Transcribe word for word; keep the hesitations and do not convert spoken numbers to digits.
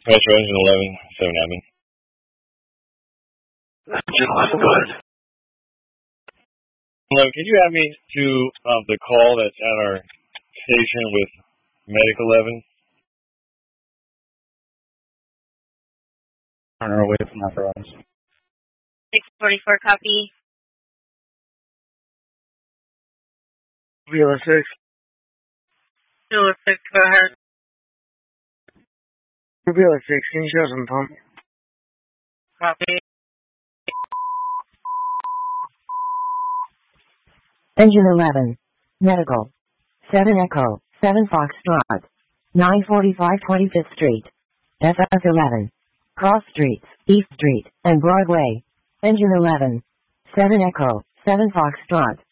Metro Engine eleven, seven Admin. Good. Hello, can you add me to um, the call that's at our station with Medic eleven? On our way from apparatus. six forty-four copy. Vila six. Vila six, go ahead. Vila six, can you show some pump? Copy. Engine eleven. Medical. seven Echo, seven Foxtrot. nine forty-five twenty-fifth Street. F F eleven. Cross Streets, East Street, and Broadway. Engine eleven. seven Echo, seven Foxtrot.